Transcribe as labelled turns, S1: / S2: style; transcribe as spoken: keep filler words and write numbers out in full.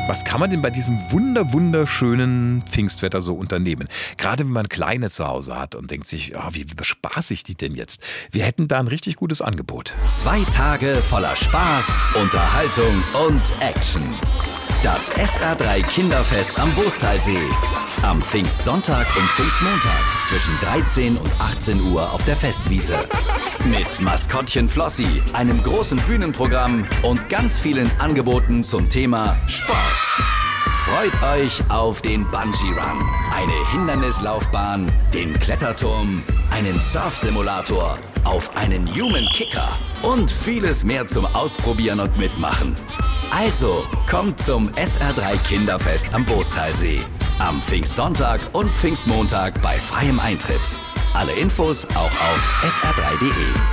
S1: Was kann man denn bei diesem wunder wunderschönen Pfingstwetter so unternehmen? Gerade wenn man Kleine zu Hause hat und denkt sich, oh, wie bespaß ich die denn jetzt? Wir hätten da ein richtig gutes Angebot.
S2: Zwei Tage voller Spaß, Unterhaltung und Action. Das S R drei Kinderfest am Bostalsee. Am Pfingstsonntag und Pfingstmontag zwischen dreizehn und achtzehn Uhr auf der Festwiese. Mit Maskottchen Flossi, einem großen Bühnenprogramm und ganz vielen Angeboten zum Thema Sport. Freut euch auf den Bungee Run, eine Hindernislaufbahn, den Kletterturm, einen Surfsimulator, auf einen Human Kicker und vieles mehr zum Ausprobieren und Mitmachen. Also, kommt zum S R drei Kinderfest am Bostalsee. Am Pfingstsonntag und Pfingstmontag bei freiem Eintritt. Alle Infos auch auf s r drei punkt de.